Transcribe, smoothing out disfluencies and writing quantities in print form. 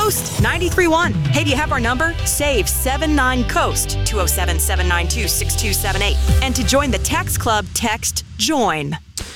Coast 93.1. Hey, do you have our number? Save 79-COAST, 207-792-6278. And to join the text club, text JOIN.